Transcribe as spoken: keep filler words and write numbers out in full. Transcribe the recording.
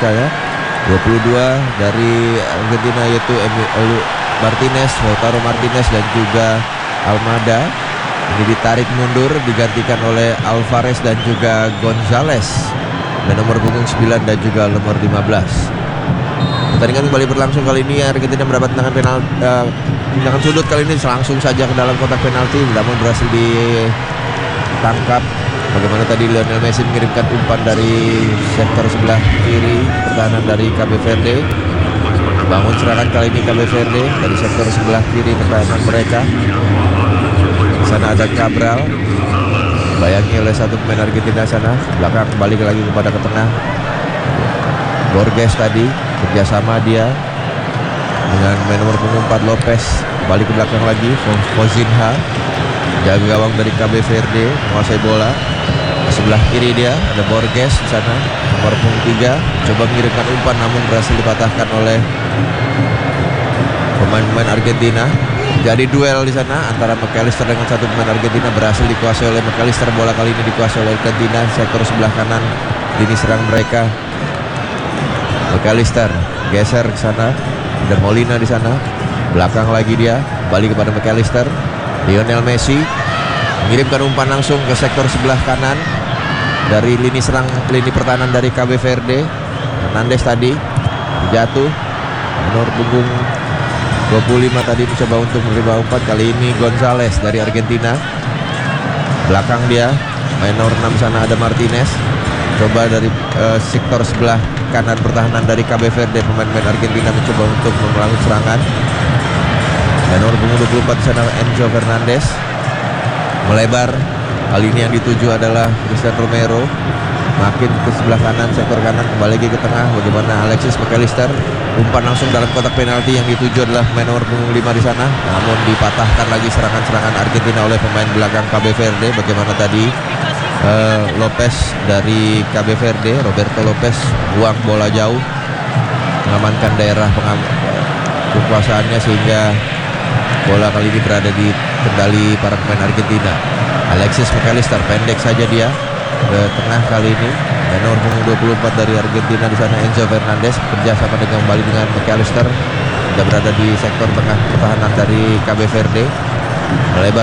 mereka ya. dua puluh dua dari Argentina yaitu Emilio Martinez, Lautaro Martinez dan juga Almada. Ini ditarik mundur, digantikan oleh Alvarez dan juga Gonzalez dan nomor punggung sembilan dan juga nomor lima belas. Pertandingan kembali berlangsung. Kali ini Argentina mendapat tendangan penal uh, tendangan sudut kali ini langsung saja ke dalam kotak penalti, namun berhasil ditangkap. Bagaimana tadi Lionel Messi mengirimkan umpan dari sektor sebelah kiri pertahanan dari K B Verde. Bangun serangan kali ini K B Verde dari sektor sebelah kiri pertahanan mereka. Di sana ada Cabral, bayangi oleh satu pemain Argentina sana. Belakang kembali lagi kepada ke tengah. Borges tadi kerjasama dia dengan main nomor punggung empat Lopez. Kembali ke belakang lagi Fozinha, jaga gawang dari K B Verde, menguasai bola. Sebelah kiri dia ada Borges di sana, nomor punggung tiga, coba mengirimkan umpan namun berhasil dipatahkan oleh pemain-pemain Argentina. Jadi duel di sana antara McAllister dengan satu pemain Argentina, berhasil dikuasai oleh McAllister. Bola kali ini dikuasai oleh Argentina, sektor sebelah kanan lini serang mereka. McAllister geser ke sana, ada Molina di sana. Belakang lagi dia, balik kepada McAllister. Lionel Messi mengirimkan umpan langsung ke sektor sebelah kanan dari lini serang, lini pertahanan dari K B Verde. Hernandez tadi jatuh, nomor punggung dua puluh lima tadi mencoba untuk menerima umpan. Kali ini Gonzalez dari Argentina. Belakang dia main nomor enam sana ada Martinez. Coba dari uh, sektor sebelah kanan pertahanan dari K B Verde, pemain-pemain Argentina mencoba untuk membangun serangan. Dan nomor punggung dua puluh empat di sana Enzo Fernandez melebar. Kali ini yang dituju adalah Cristian Romero. Makin ke sebelah kanan, sektor kanan, kembali lagi ke tengah. Bagaimana Alexis McAllister, umpan langsung dalam kotak penalti. Yang dituju adalah main nomor punggung lima di sana, namun dipatahkan lagi serangan-serangan Argentina oleh pemain belakang K B Verde. Bagaimana tadi uh, Lopez dari K B Verde, Roberto Lopez, buang bola jauh, mengamankan daerah kekuasaannya sehingga bola kali ini berada di kendali para pemain Argentina. Alexis McAllister pendek saja dia ke tengah kali ini. Dan nomor punggung dua puluh empat dari Argentina di sana Enzo Fernandez kerjasama dengan kembali dengan McAllister. Sudah berada di sektor tengah pertahanan dari K B Verde. Melebar